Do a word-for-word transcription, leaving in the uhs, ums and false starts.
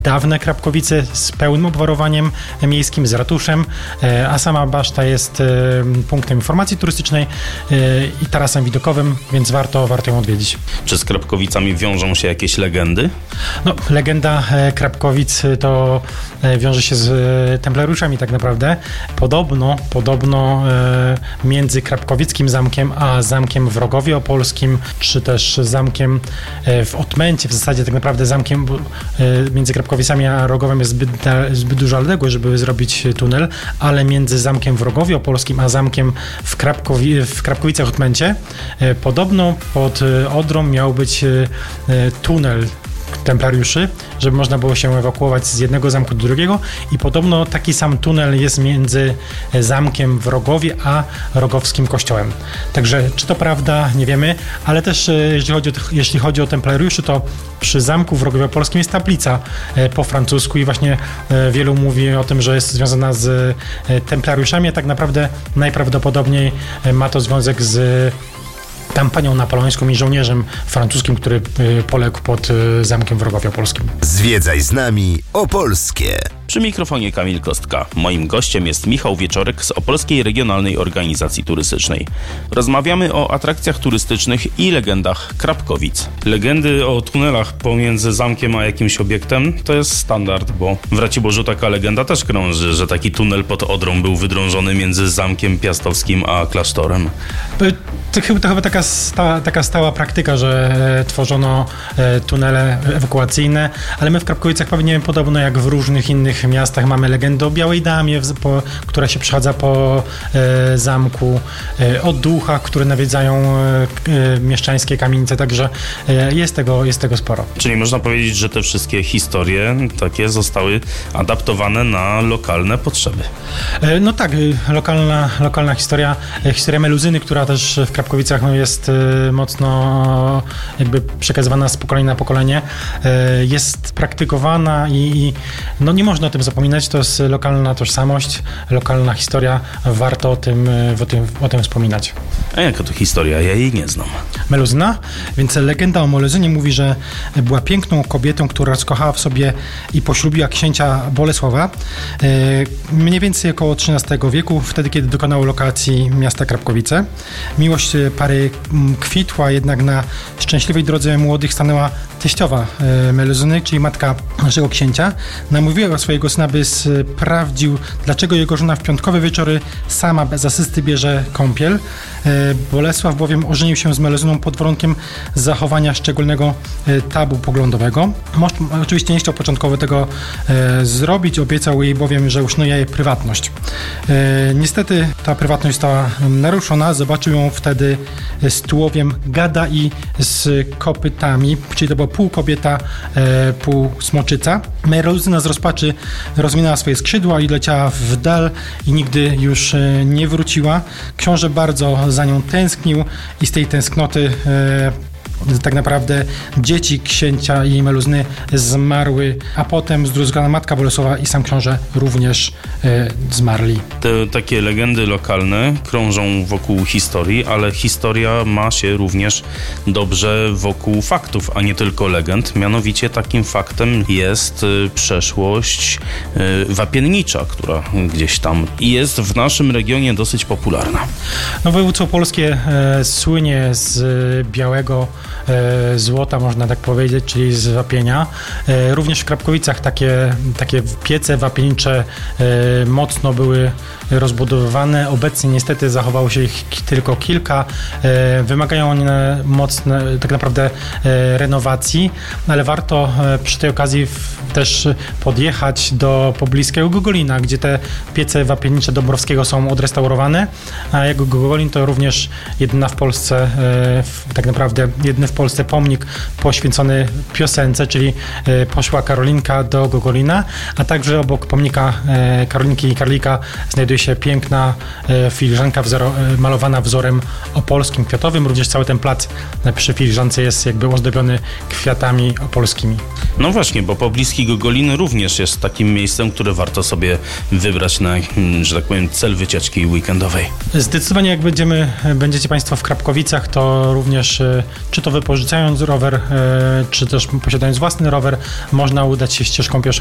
dawne Krapkowice z pełnym obwarowaniem miejskim, z ratuszem, a sama baszta jest punktem informacji turystycznej i tarasem widokowym, więc warto, warto ją odwiedzić. Czy z Krapkowicami wiążą się jakieś legendy? No, legenda Krapkowic to wiąże się z templariuszami tak naprawdę. Podobno, podobno między Krapkowickim zamkiem a zamkiem w Rogowie Opolskim, czy też zamkiem w Otmęcie, w zasadzie tak naprawdę zamkiem między Krapkowicami a Rogowem jest zbyt, zbyt duża odległość, żeby zrobić tunel, ale między zamkiem w Rogowie Opolskim a zamkiem w, Krapkowi, w Krapkowicach Otmęcie podobno pod Odrą miał być tunel templariuszy, żeby można było się ewakuować z jednego zamku do drugiego i podobno taki sam tunel jest między zamkiem w Rogowie a rogowskim kościołem. Także czy to prawda, nie wiemy, ale też jeśli chodzi o, jeśli chodzi o templariuszy, to przy zamku w Rogowie Opolskim jest tablica po francusku i właśnie wielu mówi o tym, że jest związana z templariuszami, a tak naprawdę najprawdopodobniej ma to związek z kampanią napoleońską i żołnierzem francuskim, który poległ pod zamkiem w Rogowie Opolskim. Zwiedzaj z nami Opolskie. Przy mikrofonie Kamil Kostka. Moim gościem jest Michał Wieczorek z Opolskiej Regionalnej Organizacji Turystycznej. Rozmawiamy o atrakcjach turystycznych i legendach Krapkowic. Legendy o tunelach pomiędzy zamkiem a jakimś obiektem to jest standard, bo w Raciborzu taka legenda też krąży, że taki tunel pod Odrą był wydrążony między zamkiem piastowskim a klasztorem. To chyba, to chyba taka, sta, taka stała praktyka, że e, tworzono e, tunele ewakuacyjne, ale my w Krapkowicach pewnie podobno jak w różnych innych miastach mamy legendę o Białej Damie, w, po, która się przechadza po e, zamku, e, o duchach, które nawiedzają e, e, mieszczańskie kamienice, także e, jest, tego, jest tego sporo. Czyli można powiedzieć, że te wszystkie historie takie zostały adaptowane na lokalne potrzeby. E, no tak, lokalna, lokalna historia, e, historia meluzyny, która też w Krapkowicach jest mocno jakby przekazywana z pokolenia na pokolenie, jest praktykowana i, i no nie można o tym zapominać, to jest lokalna tożsamość, lokalna historia, warto o tym, o tym, o tym wspominać. A jaka to historia? Ja jej nie znam. Meluzyna? Więc legenda o Meluzynie mówi, że była piękną kobietą, która rozkochała w sobie i poślubiła księcia Bolesława mniej więcej około trzynastego wieku, wtedy kiedy dokonało lokacji miasta Krapkowice. Miłość pary kwitła, jednak na szczęśliwej drodze młodych stanęła teściowa Meluzyny, czyli matka naszego księcia. Namówiła swojego syna, by sprawdził, dlaczego jego żona w piątkowe wieczory sama bez asysty bierze kąpiel. Bolesław bowiem ożenił się z Meluzyną pod warunkiem zachowania szczególnego tabu poglądowego. Mąż oczywiście nie chciał początkowo tego zrobić, obiecał jej bowiem, że uszanuje jej prywatność. Niestety ta prywatność została naruszona, zobaczył ją wtedy z tułowiem gada i z kopytami, czyli to była pół kobieta, e, pół smoczyca. Meluzyna z rozpaczy rozwinęła swoje skrzydła i leciała w dal i nigdy już e, nie wróciła. Książę bardzo za nią tęsknił i z tej tęsknoty e, tak naprawdę dzieci księcia i Meluzyny zmarły, a potem zdruzgana matka Bolesława i sam książę również e, zmarli. Te takie legendy lokalne krążą wokół historii, ale historia ma się również dobrze wokół faktów, a nie tylko legend. Mianowicie takim faktem jest y, przeszłość y, wapiennicza, która gdzieś tam jest w naszym regionie dosyć popularna. No, województwo opolskie e, słynie z białego złota, można tak powiedzieć, czyli z wapienia. Również w Krapkowicach takie, takie piece wapiennicze mocno były rozbudowywane. Obecnie niestety zachowało się ich tylko kilka. Wymagają one mocne, tak naprawdę renowacji, ale warto przy tej okazji też podjechać do pobliskiego Gogolina, gdzie te piece wapiennicze Dąbrowskiego są odrestaurowane, a jego Gogolin to również jedyna w Polsce, tak naprawdę jedyny w Polsce pomnik poświęcony piosence, czyli poszła Karolinka do Gogolina, a także obok pomnika Karolinki i Karlika znajduje się piękna filiżanka wzoro, malowana wzorem opolskim, kwiatowym. Również cały ten plac przy filiżance jest jakby ozdobiony kwiatami opolskimi. No właśnie, bo pobliski Gogolin również jest takim miejscem, które warto sobie wybrać na, że tak powiem, cel wycieczki weekendowej. Zdecydowanie jak będziemy, będziecie Państwo w Krapkowicach, to również czy to wypożyczając rower, czy też posiadając własny rower, można udać się ścieżką pieszą